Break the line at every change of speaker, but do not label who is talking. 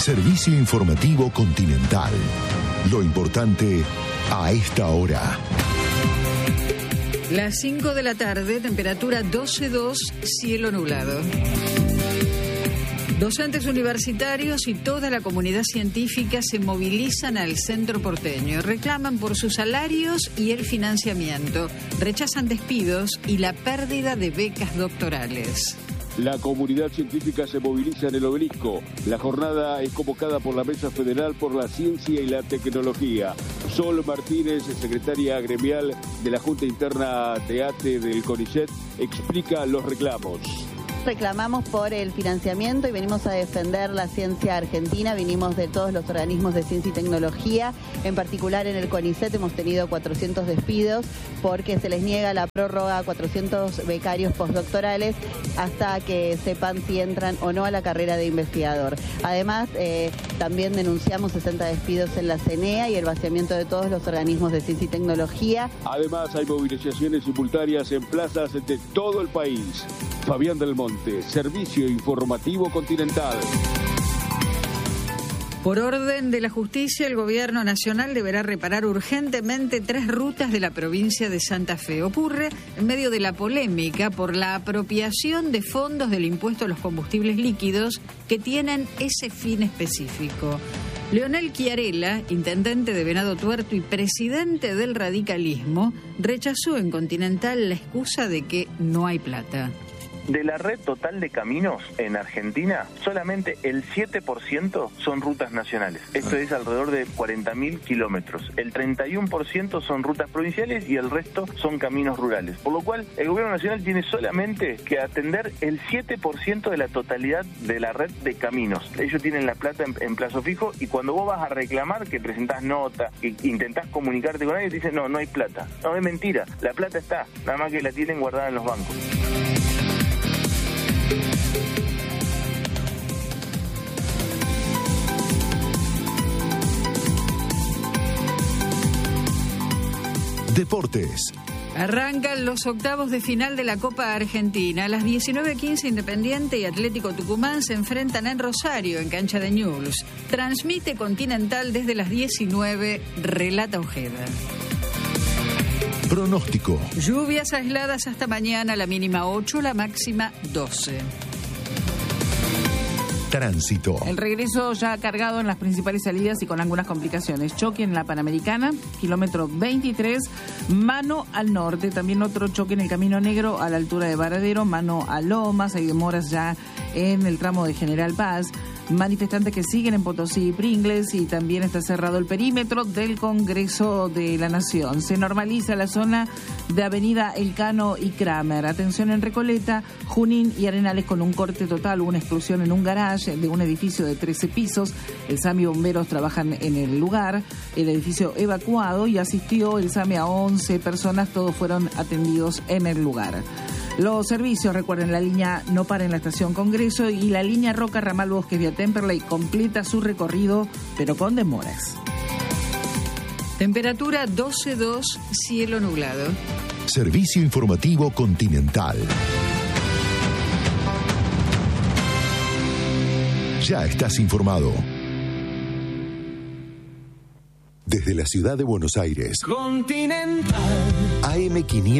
Servicio informativo Continental. Lo importante a esta hora.
Las 5 de la tarde, temperatura 12,2, cielo nublado. Docentes universitarios y toda la comunidad científica se movilizan al centro porteño. Reclaman por sus salarios y el financiamiento. Rechazan despidos y la pérdida de becas doctorales.
La comunidad científica se moviliza en el Obelisco. La jornada es convocada por la Mesa Federal por la Ciencia y la Tecnología. Sol Martínez, secretaria gremial de la Junta Interna de ATE del CONICET, explica los reclamos.
Reclamamos por el financiamiento y venimos a defender la ciencia argentina. Vinimos de todos los organismos de ciencia y tecnología. En particular en el CONICET hemos tenido 400 despidos porque se les niega la prórroga a 400 becarios postdoctorales hasta que sepan si entran o no a la carrera de investigador. Además, también denunciamos 60 despidos en la CENEA y el vaciamiento de todos los organismos de ciencia y tecnología.
Además, hay movilizaciones simultáneas en plazas de todo el país. Fabián del Monte, Servicio Informativo Continental.
Por orden de la justicia, el gobierno nacional deberá reparar urgentemente 3 rutas de la provincia de Santa Fe. Ocurre en medio de la polémica por la apropiación de fondos del impuesto a los combustibles líquidos que tienen ese fin específico. Leonel Chiarella, intendente de Venado Tuerto y presidente del radicalismo, rechazó en Continental la excusa de que no hay plata.
De la red total de caminos en Argentina, solamente el 7% son rutas nacionales. Esto es alrededor de 40.000 kilómetros. El 31% son rutas provinciales y el resto son caminos rurales. Por lo cual, el gobierno nacional tiene solamente que atender el 7% de la totalidad de la red de caminos. Ellos tienen la plata en plazo fijo y cuando vos vas a reclamar, que presentás nota, que intentás comunicarte con alguien, te dicen no hay plata. No, es mentira. La plata está, nada más que la tienen guardada en los bancos.
Deportes.
Arrancan los octavos de final de la Copa Argentina. A las 19:15 Independiente y Atlético Tucumán se enfrentan en Rosario, en cancha de Newell's. Transmite Continental desde las 19, relata Ojeda.
Pronóstico.
Lluvias aisladas hasta mañana, la mínima 8, la máxima 12.
Tránsito.
El regreso ya cargado en las principales salidas y con algunas complicaciones. Choque en la Panamericana, kilómetro 23, mano al norte. También otro choque en el Camino Negro a la altura de Varadero, mano a Lomas. Hay demoras ya en el tramo de General Paz. Manifestantes que siguen en Potosí y Pringles, y también está cerrado el perímetro del Congreso de la Nación. Se normaliza la zona de Avenida Elcano y Kramer. Atención en Recoleta, Junín y Arenales con un corte total, una explosión en un garage de un edificio de 13 pisos. El SAMI y bomberos trabajan en el lugar. El edificio evacuado y asistió el SAMI a 11 personas, todos fueron atendidos en el lugar. Los servicios, recuerden, la línea No Para en la estación Congreso y la línea Roca Ramal Bosques vía Temperley completa su recorrido, pero con demoras.
Temperatura 12,2, cielo nublado.
Servicio Informativo Continental. Ya estás informado. Desde la ciudad de Buenos Aires.
Continental.
AM500.